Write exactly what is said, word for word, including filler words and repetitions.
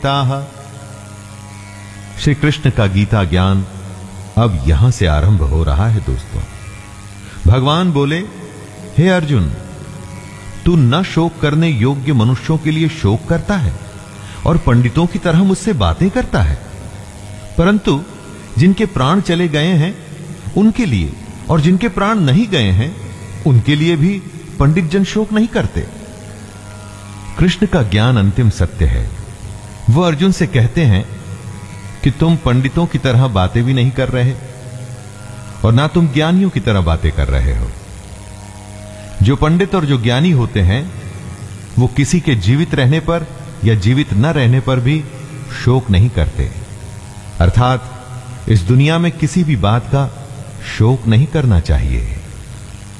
श्री कृष्ण का गीता ज्ञान अब यहां से आरंभ हो रहा है। दोस्तों, भगवान बोले, हे अर्जुन, तू न शोक करने योग्य मनुष्यों के लिए शोक करता है और पंडितों की तरह मुझसे बातें करता है, परंतु जिनके प्राण चले गए हैं उनके लिए और जिनके प्राण नहीं गए हैं उनके लिए भी पंडित जन शोक नहीं करते। कृष्ण का ज्ञान अंतिम सत्य है। वह अर्जुन से कहते हैं कि तुम पंडितों की तरह बातें भी नहीं कर रहे और ना तुम ज्ञानियों की तरह बातें कर रहे हो। जो पंडित और जो ज्ञानी होते हैं वो किसी के जीवित रहने पर या जीवित न रहने पर भी शोक नहीं करते, अर्थात इस दुनिया में किसी भी बात का शोक नहीं करना चाहिए।